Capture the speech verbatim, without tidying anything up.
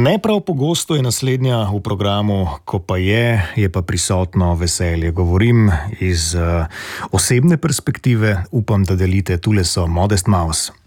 Ne prav pogosto je naslednja v programu, ko pa je, je pa prisotno veselje. Govorim iz uh, osebne perspektive, upam, da delite, tule so Modest Mouse.